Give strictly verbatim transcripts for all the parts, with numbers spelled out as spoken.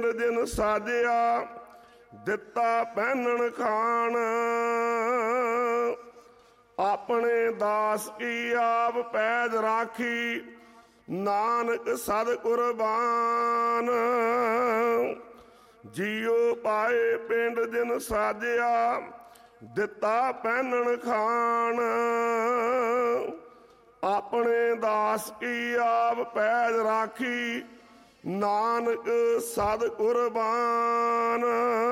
ਜਿਨ ਸਾਜਿਆ ਦਿੱਤਾ ਪਹਿਨਣ ਖਾਣ। ਆਪਣੇ ਦਾਸ ਕੀ ਆਪ ਪੈਜ ਰਾਖੀ ਨਾਨਕ ਸਦ ਕੁਰਬਾਨ। ਜੀਓ ਪਾਏ ਪਿੰਡ ਜਿਨ ਸਾਜਿਆ ਦਿੱਤਾ ਪਹਿਨਣ ਖਾਣ। ਆਪਣੇ ਦਾਸ ਕੀ ਆਪ ਪੈਜ ਰਾਖੀ ਨਾਨਕ ਸਦ ਕੁਰਬਾਨ।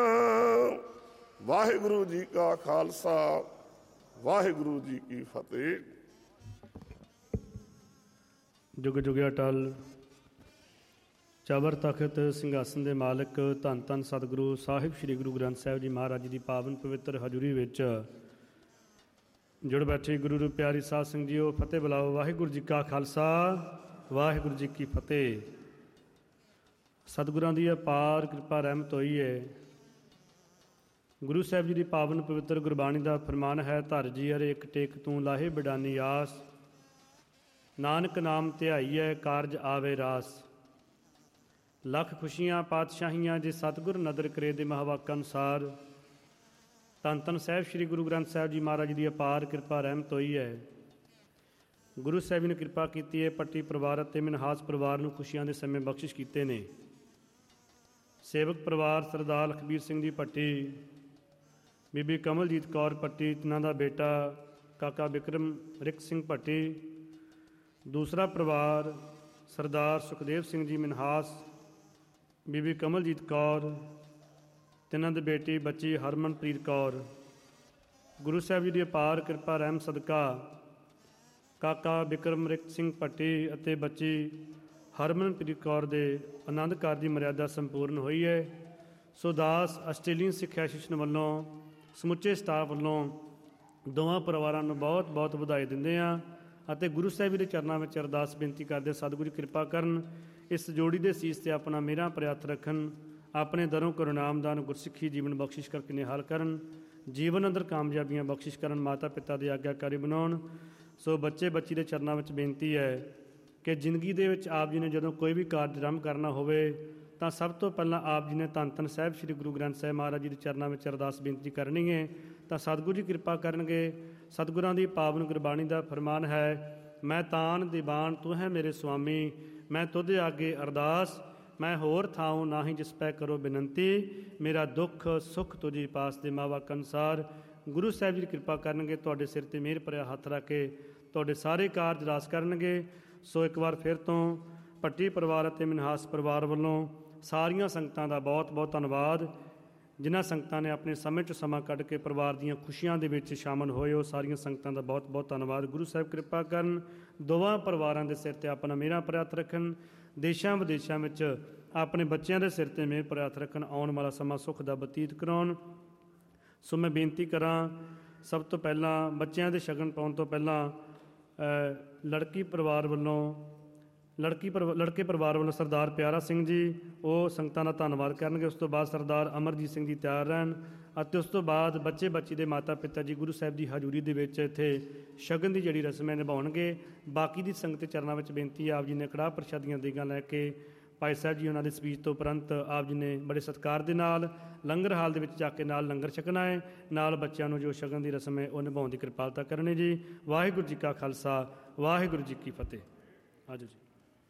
ਵਾਹਿਗੁਰੂ ਜੀ ਕਾ ਖਾਲਸਾ ਵਾਹਿਗੁਰੂ ਜੀ ਕੀ ਫਤਿਹ। ਜੁਗ ਜੁਗ ਅਟਲ ਚਬਰ ਤਖਤ ਸਿੰਘਾਸਨ ਦੇ ਮਾਲਕ ਧੰਨ ਧੰਨ ਸਤਿਗੁਰੂ ਸਾਹਿਬ ਸ੍ਰੀ ਗੁਰੂ ਗ੍ਰੰਥ ਸਾਹਿਬ ਜੀ ਮਹਾਰਾਜ ਜੀ ਦੀ ਪਾਵਨ ਪਵਿੱਤਰ ਹਜ਼ੂਰੀ ਵਿੱਚ ਜੁੜ ਬੈਠੇ ਗੁਰੂ ਨੂੰ ਪਿਆਰੀ ਸਾਧ ਸੰਗਤ ਜੀਓ, ਫਤਿਹ ਬੁਲਾਓ। ਵਾਹਿਗੁਰੂ ਜੀ ਕਾ ਖਾਲਸਾ ਵਾਹਿਗੁਰੂ ਜੀ ਕੀ ਫਤਿਹ। ਸਤਿਗੁਰਾਂ ਦੀ ਅਪਾਰ ਕਿਰਪਾ ਰਹਿਮਤ ਹੋਈ ਹੈ। ਗੁਰੂ ਸਾਹਿਬ ਜੀ ਦੀ ਪਾਵਨ ਪਵਿੱਤਰ ਗੁਰਬਾਣੀ ਦਾ ਫਰਮਾਨ ਹੈ, ਧਰ ਜੀ ਅਰੇ ਇੱਕ ਟੇਕ ਤੂੰ ਲਾਹੇ ਬਿਡਾਨੀ ਆਸ। ਨਾਨਕ ਨਾਮ ਧਿਆਈਐ ਕਾਰਜ ਆਵੇ ਰਾਸ। ਲੱਖ ਖੁਸ਼ੀਆਂ ਪਾਤਸ਼ਾਹੀਆਂ ਜੇ ਸਤਿਗੁਰ ਨਦਰ ਕਰੇ ਦੇ ਮਹਾਵਾਕ ਅਨੁਸਾਰ। ਧੰਨ ਧੰਨ ਸਾਹਿਬ ਸ੍ਰੀ ਗੁਰੂ ਗ੍ਰੰਥ ਸਾਹਿਬ ਜੀ ਮਹਾਰਾਜ ਦੀ ਅਪਾਰ ਕਿਰਪਾ ਰਹਿਮਤ ਹੋਈ ਹੈ। ਗੁਰੂ ਸਾਹਿਬ ਨੇ ਕਿਰਪਾ ਕੀਤੀ ਹੈ, ਪੱਟੀ ਪਰਿਵਾਰ ਅਤੇ ਮਨਹਾਸ ਪਰਿਵਾਰ ਨੂੰ ਖੁਸ਼ੀਆਂ ਦੇ ਸਮੇਂ ਬਖਸ਼ਿਸ਼ ਕੀਤੇ ਨੇ। ਸੇਵਕ ਪਰਿਵਾਰ ਸਰਦਾਰ ਲਖਬੀਰ ਸਿੰਘ ਜੀ ਭੱਟੀ, ਬੀਬੀ ਕਮਲਜੀਤ ਕੌਰ ਭੱਟੀ, ਤਿੰਨਾਂ ਦਾ ਬੇਟਾ ਕਾਕਾ ਬਿਕਰਮ ਰਿਕ ਸਿੰਘ ਭੱਟੀ। ਦੂਸਰਾ ਪਰਿਵਾਰ ਸਰਦਾਰ ਸੁਖਦੇਵ ਸਿੰਘ ਜੀ ਮਨਹਾਸ, ਬੀਬੀ ਕਮਲਜੀਤ ਕੌਰ, ਤਿੰਨਾਂ ਦੇ ਬੇਟੀ ਬੱਚੀ ਹਰਮਨਪ੍ਰੀਤ ਕੌਰ। ਗੁਰੂ ਸਾਹਿਬ ਜੀ ਦੀ ਅਪਾਰ ਕਿਰਪਾ ਰਹਿਮ ਸਦਕਾ ਕਾਕਾ ਬਿਕਰਮ ਰਿਕ ਸਿੰਘ ਭੱਟੀ ਅਤੇ ਬੱਚੀ ਹਰਮਨਪ੍ਰੀਤ ਕੌਰ ਦੇ ਆਨੰਦ ਕਾਰਜ ਦੀ ਮਰਿਆਦਾ ਸੰਪੂਰਨ ਹੋਈ ਹੈ। ਸੋ ਦਾਸ ਆਸਟ੍ਰੇਲੀਅਨ ਸਿੱਖਿਆ ਸ਼ਿਸ਼ਨ ਵੱਲੋਂ ਸਮੁੱਚੇ ਸਟਾਫ ਵੱਲੋਂ ਦੋਵਾਂ ਪਰਿਵਾਰਾਂ ਨੂੰ ਬਹੁਤ ਬਹੁਤ ਵਧਾਈ ਦਿੰਦੇ ਹਾਂ ਅਤੇ ਗੁਰੂ ਸਾਹਿਬ ਜੀ ਦੇ ਚਰਨਾਂ ਵਿੱਚ ਅਰਦਾਸ ਬੇਨਤੀ ਕਰਦੇ, ਸਤਿਗੁਰੂ ਕਿਰਪਾ ਕਰਨ, ਇਸ ਜੋੜੀ ਦੇ ਸੀਸ 'ਤੇ ਆਪਣਾ ਮੇਰਾ ਪ੍ਰਿਆਤ ਰੱਖਣ, ਆਪਣੇ ਦਰੋਂ ਕਰੁਣਾਮਦਾਨ ਗੁਰਸਿੱਖੀ ਜੀਵਨ ਬਖਸ਼ਿਸ਼ ਕਰਕੇ ਨਿਹਾਲ ਕਰਨ, ਜੀਵਨ ਅੰਦਰ ਕਾਮਯਾਬੀਆਂ ਬਖਸ਼ਿਸ਼ ਕਰਨ, ਮਾਤਾ ਪਿਤਾ ਦੀ ਆਗਿਆਕਾਰੀ ਬਣਾਉਣ। ਸੋ ਬੱਚੇ ਬੱਚੀ ਦੇ ਚਰਨਾਂ ਵਿੱਚ ਬੇਨਤੀ ਹੈ ਕਿ ਜ਼ਿੰਦਗੀ ਦੇ ਵਿੱਚ ਆਪ ਜੀ ਨੇ ਜਦੋਂ ਕੋਈ ਵੀ ਕਾਰਜ ਆਰੰਭ ਕਰਨਾ ਹੋਵੇ ਤਾਂ ਸਭ ਤੋਂ ਪਹਿਲਾਂ ਆਪ ਜੀ ਨੇ ਧੰਨ ਧੰਨ ਸਾਹਿਬ ਸ੍ਰੀ ਗੁਰੂ ਗ੍ਰੰਥ ਸਾਹਿਬ ਮਹਾਰਾਜ ਜੀ ਦੇ ਚਰਨਾਂ ਵਿੱਚ ਅਰਦਾਸ ਬੇਨਤੀ ਕਰਨੀ ਹੈ ਤਾਂ ਸਤਿਗੁਰੂ ਜੀ ਕਿਰਪਾ ਕਰਨਗੇ। ਸਤਿਗੁਰਾਂ ਦੀ ਪਾਵਨ ਗੁਰਬਾਣੀ ਦਾ ਫਰਮਾਨ ਹੈ, ਮੈਂ ਤਾਨ ਦੀਵਾਨ ਤੂੰ ਹੈ ਮੇਰੇ ਸੁਆਮੀ, ਮੈਂ ਤੁਧ ਆਗੇ ਅਰਦਾਸ, ਮੈਂ ਹੋਰ ਥਾਉ ਨਾਹੀਂ ਜਿਸ ਪੈ ਕਰੋ ਬੇਨੰਤੀ, ਮੇਰਾ ਦੁੱਖ ਸੁੱਖ ਤੁਝੀ ਪਾਸ ਦੇ ਮਾਵਾਕ ਅਨੁਸਾਰ। ਗੁਰੂ ਸਾਹਿਬ ਜੀ ਦੀ ਕਿਰਪਾ ਕਰਨਗੇ, ਤੁਹਾਡੇ ਸਿਰ 'ਤੇ ਮਿਹਰ ਭਰਿਆ ਹੱਥ ਰੱਖ ਕੇ ਤੁਹਾਡੇ ਸਾਰੇ ਕਾਰਜ ਰਾਸ ਕਰਨਗੇ। ਸੋ ਇੱਕ ਵਾਰ ਫਿਰ ਤੋਂ ਭੱਟੀ ਪਰਿਵਾਰ ਅਤੇ ਮਨਹਾਸ ਪਰਿਵਾਰ ਵੱਲੋਂ ਸਾਰੀਆਂ ਸੰਗਤਾਂ ਦਾ ਬਹੁਤ ਬਹੁਤ ਧੰਨਵਾਦ। ਜਿਨ੍ਹਾਂ ਸੰਗਤਾਂ ਨੇ ਆਪਣੇ ਸਮੇਂ 'ਚ ਸਮਾਂ ਕੱਢ ਕੇ ਪਰਿਵਾਰ ਦੀਆਂ ਖੁਸ਼ੀਆਂ ਦੇ ਵਿੱਚ ਸ਼ਾਮਲ ਹੋਏ, ਉਹ ਸਾਰੀਆਂ ਸੰਗਤਾਂ ਦਾ ਬਹੁਤ ਬਹੁਤ ਧੰਨਵਾਦ। ਗੁਰੂ ਸਾਹਿਬ ਕਿਰਪਾ ਕਰਨ, ਦੋਵਾਂ ਪਰਿਵਾਰਾਂ ਦੇ ਸਿਰ 'ਤੇ ਆਪਣਾ ਮੇਰਾ ਪ੍ਰਿਆਤ ਰੱਖਣ, ਦੇਸ਼ਾਂ ਵਿਦੇਸ਼ਾਂ ਵਿੱਚ ਆਪਣੇ ਬੱਚਿਆਂ ਦੇ ਸਿਰ 'ਤੇ ਮੇਰ ਪ੍ਰਿਆਤ ਰੱਖਣ, ਆਉਣ ਵਾਲਾ ਸਮਾਂ ਸੁੱਖ ਦਾ ਬਤੀਤ ਕਰਾਉਣ। ਸੋ ਮੈਂ ਬੇਨਤੀ ਕਰਾਂ, ਸਭ ਤੋਂ ਪਹਿਲਾਂ ਬੱਚਿਆਂ ਦੇ ਸ਼ਗਨ ਪਾਉਣ ਤੋਂ ਪਹਿਲਾਂ ਲੜਕੀ ਪਰਿਵਾਰ ਵੱਲੋਂ ਲੜਕੀ ਪਰ ਲੜਕੇ ਪਰਿਵਾਰ ਵੱਲੋਂ ਸਰਦਾਰ ਪਿਆਰਾ ਸਿੰਘ ਜੀ ਉਹ ਸੰਗਤਾਂ ਦਾ ਧੰਨਵਾਦ ਕਰਨਗੇ। ਉਸ ਤੋਂ ਬਾਅਦ ਸਰਦਾਰ ਅਮਰਜੀਤ ਸਿੰਘ ਜੀ ਤਿਆਰ ਰਹਿਣ ਅਤੇ ਉਸ ਤੋਂ ਬਾਅਦ ਬੱਚੇ ਬੱਚੀ ਦੇ ਮਾਤਾ ਪਿਤਾ ਜੀ ਗੁਰੂ ਸਾਹਿਬ ਦੀ ਹਜ਼ੂਰੀ ਦੇ ਵਿੱਚ ਇੱਥੇ ਸ਼ਗਨ ਦੀ ਜਿਹੜੀ ਰਸਮ ਹੈ ਨਿਭਾਉਣਗੇ। ਬਾਕੀ ਦੀ ਸੰਗਤ ਚਰਨਾਂ ਵਿੱਚ ਬੇਨਤੀ ਹੈ, ਆਪ ਜੀ ਨੇ ਕੜਾਹ ਪ੍ਰਸ਼ਾਦੀਆਂ ਦੇਗਾਂ ਲੈ ਕੇ ਭਾਈ ਸਾਹਿਬ ਜੀ ਉਹਨਾਂ ਦੀ ਸਪੀਚ ਤੋਂ ਉਪਰੰਤ ਆਪ ਜੀ ਨੇ ਬੜੇ ਸਤਿਕਾਰ ਦੇ ਨਾਲ ਲੰਗਰ ਹਾਲ ਦੇ ਵਿੱਚ ਜਾ ਕੇ ਨਾਲ ਲੰਗਰ ਛਕਣਾ ਹੈ, ਨਾਲ ਬੱਚਿਆਂ ਨੂੰ ਜੋ ਸ਼ਗਨ ਦੀ ਰਸਮ ਹੈ ਉਹ ਨਿਭਾਉਣ ਦੀ ਕਿਰਪਾਲਤਾ ਕਰਨੀ ਜੀ। ਵਾਹਿਗੁਰੂ ਜੀ ਕਾ ਖਾਲਸਾ ਵਾਹਿਗੁਰੂ ਜੀ ਕੀ ਫਤਿਹ। ਆਜੋ ਜੀ।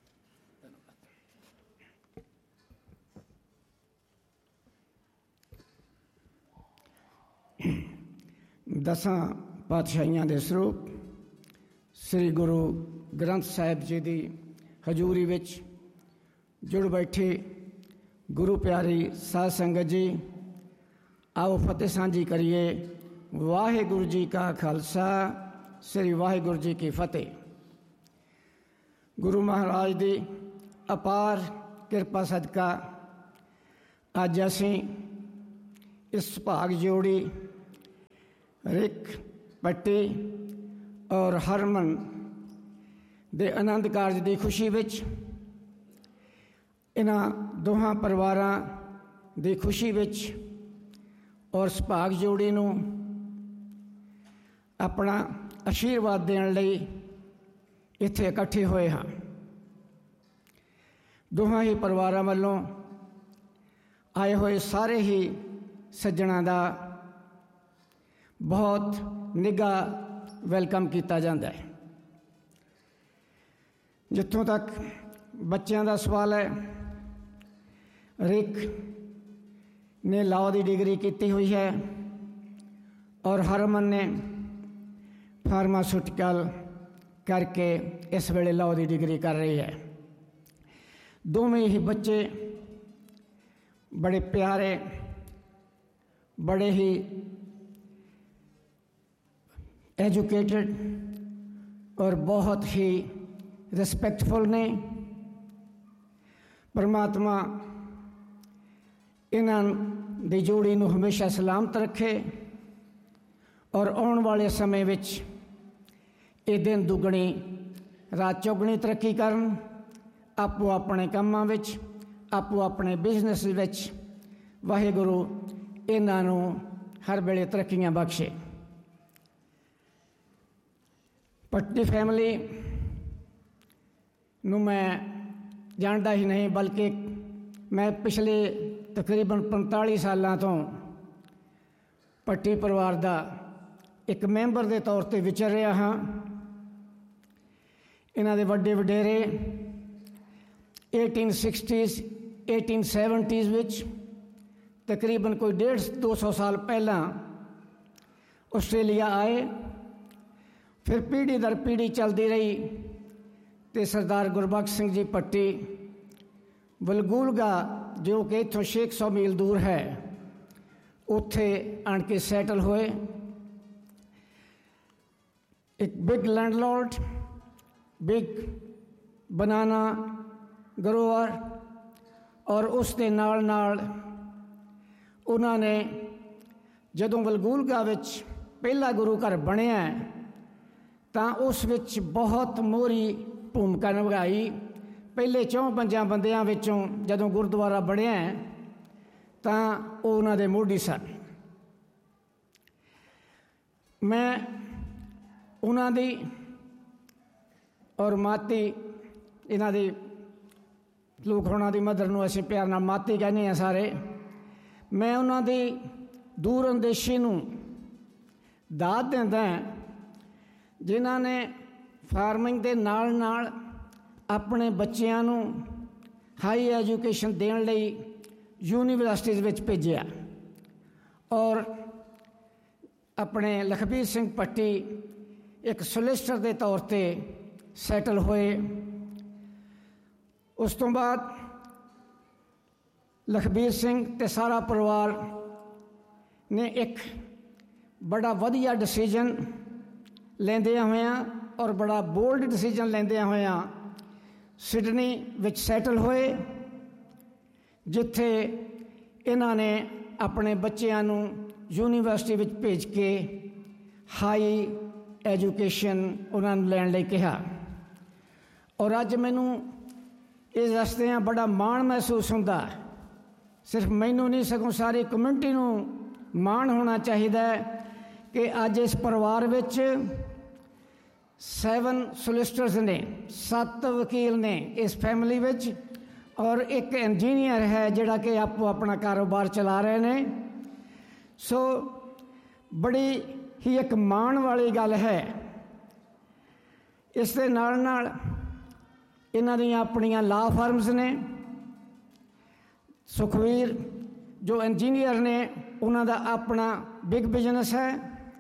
ਦਸਾਂ ਪਾਤਸ਼ਾਹੀਆਂ ਦੇ ਸਰੂਪ ਸ੍ਰੀ ਗੁਰੂ ਗ੍ਰੰਥ ਸਾਹਿਬ ਜੀ ਦੀ ਹਜ਼ੂਰੀ ਵਿੱਚ ਜੁੜ ਬੈਠੇ ਗੁਰੂ ਪਿਆਰੀ ਸਾਧ ਸੰਗਤ ਜੀ, ਆਓ ਫਤਿਹ ਸਾਂਝੀ ਕਰੀਏ। ਵਾਹਿਗੁਰੂ ਜੀ ਕਾ ਖਾਲਸਾ ਸ੍ਰੀ ਵਾਹਿਗੁਰੂ ਜੀ ਕੀ ਫਤਿਹ। ਗੁਰੂ ਮਹਾਰਾਜ ਦੀ ਅਪਾਰ ਕਿਰਪਾ ਸਦਕਾ ਅੱਜ ਅਸੀਂ ਇਸ ਭਾਗ ਜੋੜੀ ਰਿਕ ਪੱਟੀ ਔਰ ਹਰਮਨ ਦੇ ਆਨੰਦ ਕਾਰਜ ਦੀ ਖੁਸ਼ੀ ਵਿੱਚ, ਇਹਨਾਂ ਦੋਹਾਂ ਪਰਿਵਾਰਾਂ ਦੀ ਖੁਸ਼ੀ ਵਿੱਚ ਔਰ ਸੁਭਾਗ ਜੋੜੀ ਨੂੰ ਆਪਣਾ ਆਸ਼ੀਰਵਾਦ ਦੇਣ ਲਈ ਇੱਥੇ ਇਕੱਠੇ ਹੋਏ ਹਾਂ। ਦੋਹਾਂ ਹੀ ਪਰਿਵਾਰਾਂ ਵੱਲੋਂ ਆਏ ਹੋਏ ਸਾਰੇ ਹੀ ਸੱਜਣਾਂ ਦਾ ਬਹੁਤ ਨਿੱਘਾ ਵੈਲਕਮ ਕੀਤਾ ਜਾਂਦਾ ਹੈ। ਜਿੱਥੋਂ ਤੱਕ ਬੱਚਿਆਂ ਦਾ ਸਵਾਲ ਹੈ, ਰਿਕ ਨੇ ਲਾਅ ਦੀ ਡਿਗਰੀ ਕੀਤੀ ਹੋਈ ਹੈ ਔਰ ਹਰਮਨ ਨੇ ਫਾਰਮਾਸਿਊਟੀਕਲ ਕਰਕੇ ਇਸ ਵੇਲੇ ਲਾਅ ਦੀ ਡਿਗਰੀ ਕਰ ਰਹੀ ਹੈ। ਦੋਵੇਂ ਹੀ ਬੱਚੇ ਬੜੇ ਪਿਆਰੇ, ਬੜੇ ਹੀ ਐਜੂਕੇਟਡ ਔਰ ਬਹੁਤ ਹੀ ਰਿਸਪੈਕਟਫੁਲ ਨੇ। ਪਰਮਾਤਮਾ ਇਹਨਾਂ ਦੀ ਜੋੜੀ ਨੂੰ ਹਮੇਸ਼ਾ ਸਲਾਮਤ ਰੱਖੇ ਔਰ ਆਉਣ ਵਾਲੇ ਸਮੇਂ ਵਿੱਚ ਇਹ ਦਿਨ ਦੁੱਗਣੀ ਰਾਤ ਚੌਗਣੀ ਤਰੱਕੀ ਕਰਨ, ਆਪੋ ਆਪਣੇ ਕੰਮਾਂ ਵਿੱਚ, ਆਪੋ ਆਪਣੇ ਬਿਜ਼ਨਸ ਵਿੱਚ। ਵਾਹਿਗੁਰੂ ਇਹਨਾਂ ਨੂੰ ਹਰ ਵੇਲੇ ਤਰੱਕੀਆਂ ਬਖਸ਼ੇ। ਪੱਟੀ ਫੈਮਿਲੀ ਨੂੰ ਮੈਂ ਜਾਣਦਾ ਹੀ ਨਹੀਂ, ਬਲਕਿ ਮੈਂ ਪਿਛਲੇ ਤਕਰੀਬਨ ਪੰਤਾਲੀ ਸਾਲਾਂ ਤੋਂ ਪੱਟੀ ਪਰਿਵਾਰ ਦਾ ਇੱਕ ਮੈਂਬਰ ਦੇ ਤੌਰ 'ਤੇ ਵਿਚਰ ਰਿਹਾ ਹਾਂ। ਇਹਨਾਂ ਦੇ ਵੱਡੇ ਵਡੇਰੇ ਏਟੀਨ ਸਿਕਸਟੀਜ਼ ਏਟੀਨ ਸੈਵਨਟੀਜ਼ ਵਿੱਚ ਤਕਰੀਬਨ ਕੋਈ ਡੇਢ ਦੋ ਸੌ ਸਾਲ ਪਹਿਲਾਂ ਆਸਟ੍ਰੇਲੀਆ ਆਏ। ਫਿਰ ਪੀੜ੍ਹੀ ਦਰ ਪੀੜ੍ਹੀ ਚੱਲਦੀ ਰਹੀ ਅਤੇ ਸਰਦਾਰ ਗੁਰਬਖਸ਼ ਸਿੰਘ ਜੀ ਪੱਟੀ ਵਲਗੂਲਗਾ, ਜੋ ਕਿ ਇੱਥੋਂ ਛੇ ਸੌ ਮੀਲ ਦੂਰ ਹੈ, ਉੱਥੇ ਆਣ ਕੇ ਸੈਟਲ ਹੋਏ। ਇੱਕ ਬਿਗ ਲੈਂਡਲੋਰਡ, ਬਿਗ ਬਨਾਨਾ ਗਰੋਅਰ, ਔਰ ਉਸ ਦੇ ਨਾਲ ਨਾਲ ਉਹਨਾਂ ਨੇ ਜਦੋਂ ਵਲਗੂਲਗਾ ਵਿੱਚ ਪਹਿਲਾ ਗੁਰੂ ਘਰ ਬਣਿਆ ਤਾਂ ਉਸ ਵਿੱਚ ਬਹੁਤ ਮੋਹਰੀ ਭੂਮਿਕਾ ਨਿਭਾਈ। ਪਹਿਲੇ ਚੌਂ ਪੰਜਾਂ ਬੰਦਿਆਂ ਵਿੱਚੋਂ ਜਦੋਂ ਗੁਰਦੁਆਰਾ ਬਣਿਆ ਤਾਂ ਉਹ ਉਹਨਾਂ ਦੇ ਮੋਢੀ ਸਨ। ਮੈਂ ਉਹਨਾਂ ਦੀ ਔਰ ਮਾਤੀ, ਇਹਨਾਂ ਦੀ ਲੋਕ ਉਹਨਾਂ ਦੀ ਮਦਰ ਨੂੰ ਅਸੀਂ ਪਿਆਰ ਨਾਲ ਮਾਤੀ ਕਹਿੰਦੇ ਹਾਂ ਸਾਰੇ, ਮੈਂ ਉਹਨਾਂ ਦੀ ਦੂਰ ਅੰਦੇਸ਼ੀ ਨੂੰ ਦਾਤ ਦਿੰਦਾ ਜਿਨ੍ਹਾਂ ਨੇ ਫਾਰਮਿੰਗ ਦੇ ਨਾਲ ਨਾਲ ਆਪਣੇ ਬੱਚਿਆਂ ਨੂੰ ਹਾਈ ਐਜੂਕੇਸ਼ਨ ਦੇਣ ਲਈ ਯੂਨੀਵਰਸਿਟੀਜ਼ ਵਿੱਚ ਭੇਜਿਆ। ਔਰ ਆਪਣੇ ਲਖਬੀਰ ਸਿੰਘ ਪੱਟੀ ਇੱਕ ਸੋਲਿਸਟਰ ਦੇ ਤੌਰ 'ਤੇ ਸੈਟਲ ਹੋਏ। ਉਸ ਤੋਂ ਬਾਅਦ ਲਖਬੀਰ ਸਿੰਘ ਅਤੇ ਸਾਰਾ ਪਰਿਵਾਰ ਨੇ ਇੱਕ ਬੜਾ ਵਧੀਆ ਡਿਸੀਜ਼ਨ ਲੈਂਦਿਆਂ ਹੋਇਆਂ ਔਰ ਬੜਾ ਬੋਲਡ ਡਿਸੀਜ਼ਨ ਲੈਂਦਿਆਂ ਹੋਇਆਂ ਸਿਡਨੀ ਵਿੱਚ ਸੈਟਲ ਹੋਏ, ਜਿੱਥੇ ਇਹਨਾਂ ਨੇ ਆਪਣੇ ਬੱਚਿਆਂ ਨੂੰ ਯੂਨੀਵਰਸਿਟੀ ਵਿੱਚ ਭੇਜ ਕੇ ਹਾਈ ਐਜੂਕੇਸ਼ਨ ਉਹਨਾਂ ਨੂੰ ਲੈਣ ਲਈ ਕਿਹਾ। ਔਰ ਅੱਜ ਮੈਨੂੰ ਇਹ ਦੱਸਦਿਆਂ ਬੜਾ ਮਾਣ ਮਹਿਸੂਸ ਹੁੰਦਾ। ਸਿਰਫ ਮੈਨੂੰ ਨਹੀਂ, ਸਗੋਂ ਸਾਰੀ ਕਮਿਊਨਿਟੀ ਨੂੰ ਮਾਣ ਹੋਣਾ ਚਾਹੀਦਾ ਕਿ ਅੱਜ ਇਸ ਪਰਿਵਾਰ ਵਿੱਚ ਸੈਵਨ ਸੋਲਿਸਟਰਸ ਨੇ, ਸੱਤ ਵਕੀਲ ਨੇ ਇਸ ਫੈਮਿਲੀ ਵਿੱਚ, ਔਰ ਇੱਕ ਇੰਜੀਨੀਅਰ ਹੈ ਜਿਹੜਾ ਕਿ ਆਪੋ ਆਪਣਾ ਕਾਰੋਬਾਰ ਚਲਾ ਰਹੇ ਨੇ। ਸੋ ਬੜੀ ਹੀ ਇੱਕ ਮਾਣ ਵਾਲੀ ਗੱਲ ਹੈ। ਇਸ ਦੇ ਨਾਲ ਨਾਲ ਇਹਨਾਂ ਦੀਆਂ ਆਪਣੀਆਂ ਲਾਅ ਫਰਮਸ ਨੇ। ਸੁਖਵੀਰ ਜੋ ਇੰਜੀਨੀਅਰ ਨੇ, ਉਹਨਾਂ ਦਾ ਆਪਣਾ ਬਿਗ ਬਿਜ਼ਨਸ ਹੈ।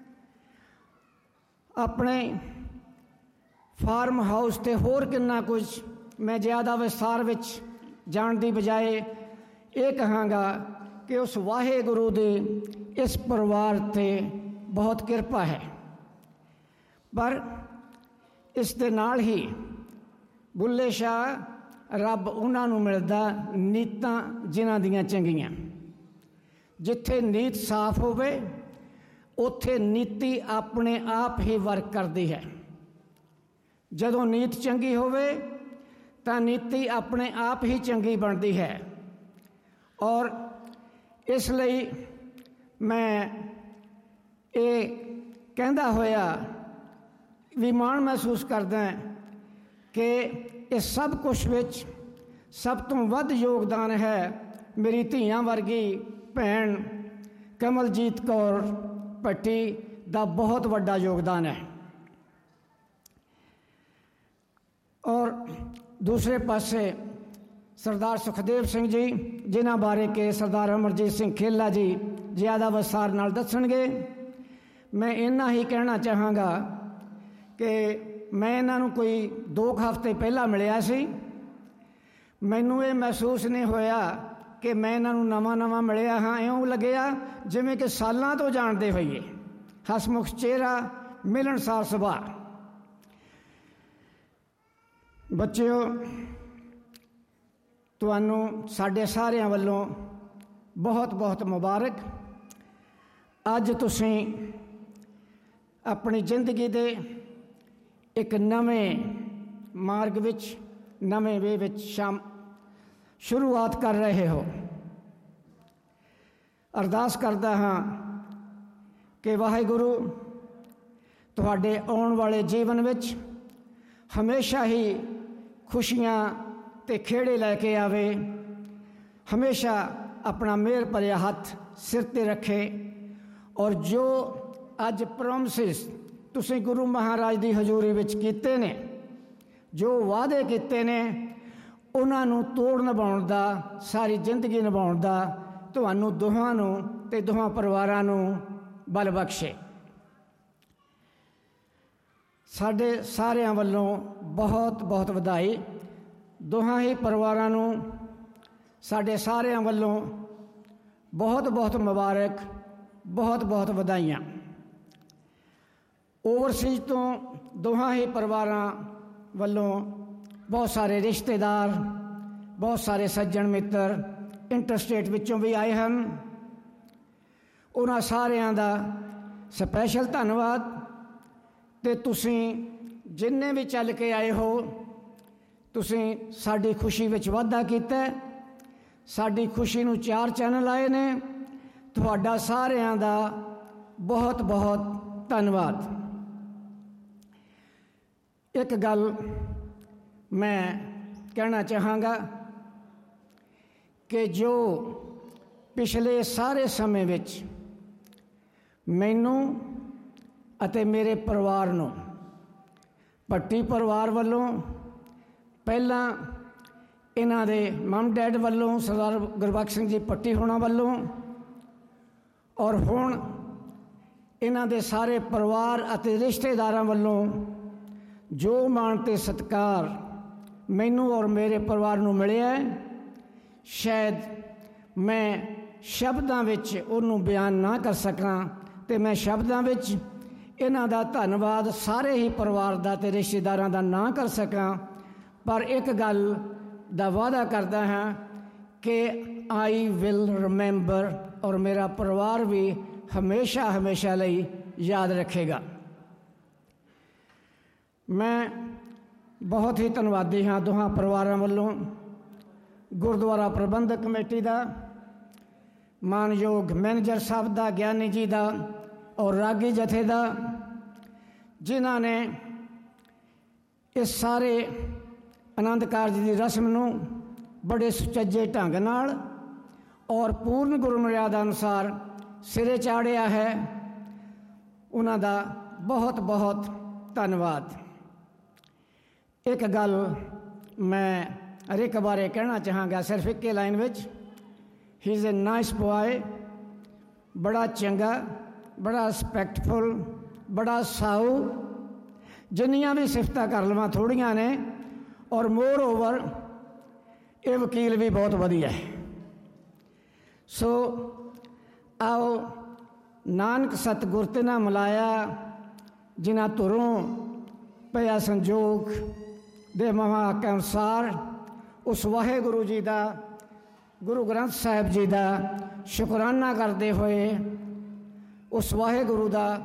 ਆਪਣੇ ਫਾਰਮ ਹਾਊਸ ਅਤੇ ਹੋਰ ਕਿੰਨਾ ਕੁਝ ਮੈਂ ਜ਼ਿਆਦਾ ਵਿਸਥਾਰ ਵਿੱਚ ਜਾਣ ਦੀ ਬਜਾਏ ਇਹ ਕਹਾਂਗਾ ਕਿ ਉਸ ਵਾਹਿਗੁਰੂ ਦੀ ਇਸ ਪਰਿਵਾਰ 'ਤੇ ਬਹੁਤ ਕਿਰਪਾ ਹੈ। ਪਰ ਇਸ ਦੇ ਨਾਲ ਹੀ ਬੁੱਲੇ ਸ਼ਾਹ ਰੱਬ ਉਹਨਾਂ ਨੂੰ ਮਿਲਦਾ ਨੀਤਾਂ ਜਿਨ੍ਹਾਂ ਦੀਆਂ ਚੰਗੀਆਂ। ਜਿੱਥੇ ਨੀਤ ਸਾਫ਼ ਹੋਵੇ ਉੱਥੇ ਨੀਤੀ ਆਪਣੇ ਆਪ ਹੀ ਵਰਕ ਕਰਦੀ ਹੈ। ਜਦੋਂ ਨੀਤ ਚੰਗੀ ਹੋਵੇ ਤਾਂ ਨੀਤੀ ਆਪਣੇ ਆਪ ਹੀ ਚੰਗੀ ਬਣਦੀ ਹੈ। ਔਰ ਇਸ ਲਈ ਮੈਂ ਇਹ ਕਹਿੰਦਾ ਹੋਇਆ ਵੀ ਮਾਣ ਮਹਿਸੂਸ ਕਰਦਾ ਕਿ ਇਸ ਸਭ ਕੁਛ ਵਿੱਚ ਸਭ ਤੋਂ ਵੱਧ ਯੋਗਦਾਨ ਹੈ ਮੇਰੀ ਧੀਆਂ ਵਰਗੀ ਭੈਣ ਕਮਲਜੀਤ ਕੌਰ ਭੱਟੀ ਦਾ ਬਹੁਤ ਵੱਡਾ ਯੋਗਦਾਨ ਹੈ। ਔਰ ਦੂਸਰੇ ਪਾਸੇ ਸਰਦਾਰ ਸੁਖਦੇਵ ਸਿੰਘ ਜੀ, ਜਿਨ੍ਹਾਂ ਬਾਰੇ ਕਿ ਸਰਦਾਰ ਅਮਰਜੀਤ ਸਿੰਘ ਖੇਲਾ ਜੀ ਜ਼ਿਆਦਾ ਵਿਸਥਾਰ ਨਾਲ ਦੱਸਣਗੇ। ਮੈਂ ਇੰਨਾ ਹੀ ਕਹਿਣਾ ਚਾਹਾਂਗਾ ਕਿ ਮੈਂ ਇਹਨਾਂ ਨੂੰ ਕੋਈ ਦੋ ਕੁ ਹਫ਼ਤੇ ਪਹਿਲਾਂ ਮਿਲਿਆ ਸੀ। ਮੈਨੂੰ ਇਹ ਮਹਿਸੂਸ ਨਹੀਂ ਹੋਇਆ ਕਿ ਮੈਂ ਇਹਨਾਂ ਨੂੰ ਨਵਾਂ ਨਵਾਂ ਮਿਲਿਆ ਹਾਂ। ਇਉਂ ਲੱਗਿਆ ਜਿਵੇਂ ਕਿ ਸਾਲਾਂ ਤੋਂ ਜਾਣਦੇ ਹੋਈਏ। ਹਸਮੁਖ ਚਿਹਰਾ, ਮਿਲਣਸਾਰ ਸੁਭਾਅ। ਬੱਚਿਓ, ਤੁਹਾਨੂੰ ਸਾਡੇ ਸਾਰਿਆਂ ਵੱਲੋਂ ਬਹੁਤ ਬਹੁਤ ਮੁਬਾਰਕ। ਅੱਜ ਤੁਸੀਂ ਆਪਣੀ ਜ਼ਿੰਦਗੀ ਦੇ ਇੱਕ ਨਵੇਂ ਮਾਰਗ ਵਿੱਚ, ਨਵੇਂ ਵੇ ਵਿੱਚ ਸ਼ਾਮ ਸ਼ੁਰੂਆਤ ਕਰ ਰਹੇ ਹੋ। ਅਰਦਾਸ ਕਰਦਾ ਹਾਂ ਕਿ ਵਾਹਿਗੁਰੂ ਤੁਹਾਡੇ ਆਉਣ ਵਾਲੇ ਜੀਵਨ ਵਿੱਚ ਹਮੇਸ਼ਾ ਹੀ ਖੁਸ਼ੀਆਂ ਤੇ ਖੇੜੇ ਲੈ ਕੇ ਆਵੇ। ਹਮੇਸ਼ਾ ਆਪਣਾ ਮਿਹਰ ਭਰਿਆ ਹੱਥ ਸਿਰ 'ਤੇ ਰੱਖੇ। ਔਰ ਜੋ ਅੱਜ ਪ੍ਰੋਮਿਸਿਸ ਤੁਸੀਂ ਗੁਰੂ ਮਹਾਰਾਜ ਦੀ ਹਜ਼ੂਰੀ ਵਿੱਚ ਕੀਤੇ ਨੇ, ਜੋ ਵਾਅਦੇ ਕੀਤੇ ਨੇ, ਉਹਨਾਂ ਨੂੰ ਤੋੜ ਨਿਭਾਉਣ ਦਾ, ਸਾਰੀ ਜ਼ਿੰਦਗੀ ਨਿਭਾਉਣ ਦਾ ਤੁਹਾਨੂੰ ਦੋਹਾਂ ਨੂੰ ਤੇ ਦੋਹਾਂ ਪਰਿਵਾਰਾਂ ਨੂੰ ਬਲ ਬਖਸ਼ੇ। ਸਾਡੇ ਸਾਰਿਆਂ ਵੱਲੋਂ ਬਹੁਤ ਬਹੁਤ ਵਧਾਈ। ਦੋਹਾਂ ਹੀ ਪਰਿਵਾਰਾਂ ਨੂੰ ਸਾਡੇ ਸਾਰਿਆਂ ਵੱਲੋਂ ਬਹੁਤ ਬਹੁਤ ਮੁਬਾਰਕ, ਬਹੁਤ ਬਹੁਤ ਵਧਾਈਆਂ। ਓਵਰਸੀਜ਼ ਤੋਂ ਦੋਹਾਂ ਹੀ ਪਰਿਵਾਰਾਂ ਵੱਲੋਂ ਬਹੁਤ ਸਾਰੇ ਰਿਸ਼ਤੇਦਾਰ, ਬਹੁਤ ਸਾਰੇ ਸੱਜਣ ਮਿੱਤਰ ਇੰਟਰਸਟੇਟ ਵਿੱਚੋਂ ਵੀ ਆਏ ਹਨ। ਉਹਨਾਂ ਸਾਰਿਆਂ ਦਾ ਸਪੈਸ਼ਲ ਧੰਨਵਾਦ। ਅਤੇ ਤੁਸੀਂ ਜਿੰਨੇ ਵੀ ਚੱਲ ਕੇ ਆਏ ਹੋ, ਤੁਸੀਂ ਸਾਡੀ ਖੁਸ਼ੀ ਵਿੱਚ ਵਾਧਾ ਕੀਤਾ। ਸਾਡੀ ਖੁਸ਼ੀ ਨੂੰ ਚਾਰ ਚੈਨਲ ਆਏ ਨੇ। ਤੁਹਾਡਾ ਸਾਰਿਆਂ ਦਾ ਬਹੁਤ ਬਹੁਤ ਧੰਨਵਾਦ। ਇੱਕ ਗੱਲ ਮੈਂ ਕਹਿਣਾ ਚਾਹਾਂਗਾ ਕਿ ਜੋ ਪਿਛਲੇ ਸਾਰੇ ਸਮੇਂ ਵਿੱਚ ਮੈਨੂੰ ਅਤੇ ਮੇਰੇ ਪਰਿਵਾਰ ਨੂੰ ਭੱਟੀ ਪਰਿਵਾਰ ਵੱਲੋਂ, ਪਹਿਲਾਂ ਇਹਨਾਂ ਦੇ ਮਮ ਡੈਡ ਵੱਲੋਂ ਸਰਦਾਰ ਗੁਰਬਖਸ਼ ਸਿੰਘ ਜੀ ਭੱਟੀ ਹੋਣਾ ਵੱਲੋਂ, ਔਰ ਹੁਣ ਇਹਨਾਂ ਦੇ ਸਾਰੇ ਪਰਿਵਾਰ ਅਤੇ ਰਿਸ਼ਤੇਦਾਰਾਂ ਵੱਲੋਂ ਜੋ ਮਾਣ ਅਤੇ ਸਤਿਕਾਰ ਮੈਨੂੰ ਔਰ ਮੇਰੇ ਪਰਿਵਾਰ ਨੂੰ ਮਿਲਿਆ, ਸ਼ਾਇਦ ਮੈਂ ਸ਼ਬਦਾਂ ਵਿੱਚ ਉਹਨੂੰ ਬਿਆਨ ਨਾ ਕਰ ਸਕਾਂ। ਅਤੇ ਮੈਂ ਸ਼ਬਦਾਂ ਵਿੱਚ ਇਹਨਾਂ ਦਾ ਧੰਨਵਾਦ ਸਾਰੇ ਹੀ ਪਰਿਵਾਰ ਦਾ ਅਤੇ ਰਿਸ਼ਤੇਦਾਰਾਂ ਦਾ ਨਾ ਕਰ ਸਕਾਂ। ਪਰ ਇੱਕ ਗੱਲ ਦਾ ਵਾਅਦਾ ਕਰਦਾ ਹਾਂ ਕਿ ਆਈ ਵਿਲ ਰਿਮੈਂਬਰ, ਔਰ ਮੇਰਾ ਪਰਿਵਾਰ ਵੀ ਹਮੇਸ਼ਾ ਹਮੇਸ਼ਾ ਲਈ ਯਾਦ ਰੱਖੇਗਾ। ਮੈਂ ਬਹੁਤ ਹੀ ਧੰਨਵਾਦੀ ਹਾਂ ਦੋਹਾਂ ਪਰਿਵਾਰਾਂ ਵੱਲੋਂ, ਗੁਰਦੁਆਰਾ ਪ੍ਰਬੰਧਕ ਕਮੇਟੀ ਦਾ, ਮਾਨਯੋਗ ਮੈਨੇਜਰ ਸਾਹਿਬ ਦਾ, ਗਿਆਨੀ ਜੀ ਦਾ ਔਰ ਰਾਗੀ ਜਥੇ ਦਾ, ਜਿਨ੍ਹਾਂ ਨੇ ਇਸ ਸਾਰੇ ਆਨੰਦ ਕਾਰਜ ਦੀ ਰਸਮ ਨੂੰ ਬੜੇ ਸੁਚੱਜੇ ਢੰਗ ਨਾਲ ਔਰ ਪੂਰਨ ਗੁਰੂ ਮਰਿਆਦਾ ਅਨੁਸਾਰ ਸਿਰੇ ਚਾੜਿਆ ਹੈ। ਉਹਨਾਂ ਦਾ ਬਹੁਤ ਬਹੁਤ ਧੰਨਵਾਦ। ਇੱਕ ਗੱਲ ਮੈਂ ਹਰੇਕ ਬਾਰੇ ਕਹਿਣਾ ਚਾਹਾਂਗਾ, ਸਿਰਫ ਇੱਕੇ ਲਾਈਨ ਵਿੱਚ। ਹੀ ਇਜ਼ ਏ ਨਾਈਸ ਬॉय, ਬੜਾ ਚੰਗਾ, ਬੜਾ ਰਿਸਪੈਕਟਫੁਲ, ਬੜਾ ਸਾਊ। ਜਿੰਨੀਆਂ ਵੀ ਸਿਫਤਾਂ ਕਰ ਲਵਾਂ ਥੋੜ੍ਹੀਆਂ ਨੇ। ਔਰ ਮੋਰ ਓਵਰ ਇਹ ਵਕੀਲ ਵੀ ਬਹੁਤ ਵਧੀਆ ਹੈ। ਸੋ ਆਓ ਨਾਨਕ ਸਤਿਗੁਰ ਤੇ ਨਾ ਮਿਲਾਇਆ, ਜਿਨ੍ਹਾਂ ਧੁਰੋਂ ਪਿਆ ਸੰਜੋਗ ਦੇ ਮਹਾਂਵਾਕ ਅਨੁਸਾਰ ਉਸ ਵਾਹਿਗੁਰੂ ਜੀ ਦਾ, ਗੁਰੂ ਗ੍ਰੰਥ ਸਾਹਿਬ ਜੀ ਦਾ ਸ਼ੁਕਰਾਨਾ ਕਰਦੇ ਹੋਏ ਉਸ ਵਾਹਿਗੁਰੂ ਦਾ